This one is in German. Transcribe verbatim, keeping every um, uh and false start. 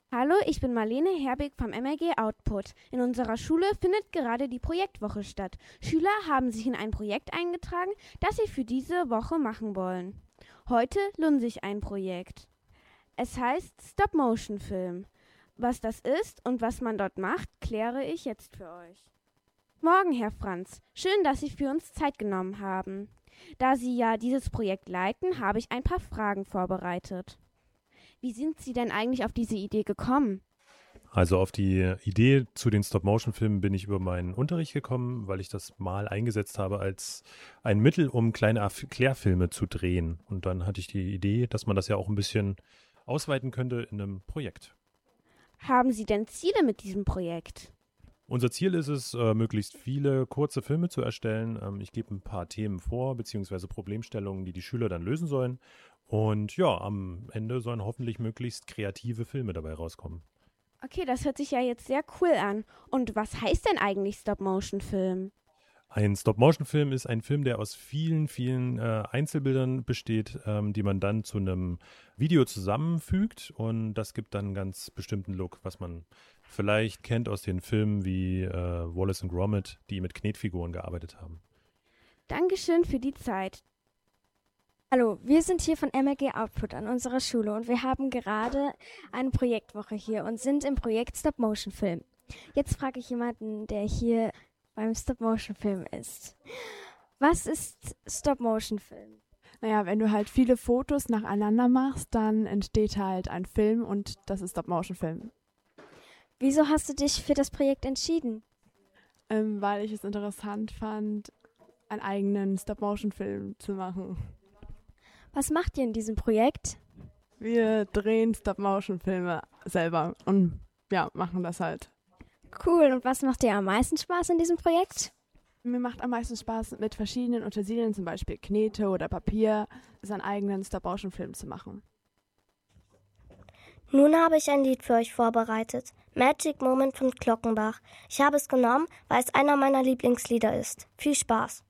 Hallo, ich bin Marlene Herbig vom M R G Output. In unserer Schule findet gerade die Projektwoche statt. Schüler haben sich in ein Projekt eingetragen, das sie für diese Woche machen wollen. Heute lohnt sich ein Projekt. Es heißt Stop-Motion-Film. Was das ist und was man dort macht, kläre ich jetzt für euch. Morgen, Herr Franz. Schön, dass Sie für uns Zeit genommen haben. Da Sie ja dieses Projekt leiten, habe ich ein paar Fragen vorbereitet. Wie sind Sie denn eigentlich auf diese Idee gekommen? Also auf die Idee zu den Stop-Motion-Filmen bin ich über meinen Unterricht gekommen, weil ich das mal eingesetzt habe als ein Mittel, um kleine Erklärfilme zu drehen. Und dann hatte ich die Idee, dass man das ja auch ein bisschen ausweiten könnte in einem Projekt. Haben Sie denn Ziele mit diesem Projekt? Unser Ziel ist es, äh, möglichst viele kurze Filme zu erstellen. Ähm, ich gebe ein paar Themen vor, beziehungsweise Problemstellungen, die die Schüler dann lösen sollen. Und ja, am Ende sollen hoffentlich möglichst kreative Filme dabei rauskommen. Okay, das hört sich ja jetzt sehr cool an. Und was heißt denn eigentlich Stop-Motion-Film? Ein Stop-Motion-Film ist ein Film, der aus vielen, vielen äh, Einzelbildern besteht, ähm, die man dann zu einem Video zusammenfügt. Und das gibt dann einen ganz bestimmten Look, was man vielleicht kennt aus den Filmen wie äh, Wallace und Gromit, die mit Knetfiguren gearbeitet haben. Dankeschön für die Zeit. Hallo, wir sind hier von M R G Output an unserer Schule und wir haben gerade eine Projektwoche hier und sind im Projekt Stop-Motion-Film. Jetzt frage ich jemanden, der hier beim Stop-Motion-Film ist. Was ist Stop-Motion-Film? Naja, wenn du halt viele Fotos nacheinander machst, dann entsteht halt ein Film und das ist Stop-Motion-Film. Wieso hast du dich für das Projekt entschieden? Ähm, weil ich es interessant fand, einen eigenen Stop-Motion-Film zu machen. Was macht ihr in diesem Projekt? Wir drehen Stop-Motion-Filme selber und ja, machen das halt. Cool, und was macht dir am meisten Spaß in diesem Projekt? Mir macht am meisten Spaß, mit verschiedenen Utensilien, zum Beispiel Knete oder Papier, seinen eigenen Stop-Motion-Film zu machen. Nun habe ich ein Lied für euch vorbereitet. Magic Moment von Glockenbach. Ich habe es genommen, weil es einer meiner Lieblingslieder ist. Viel Spaß!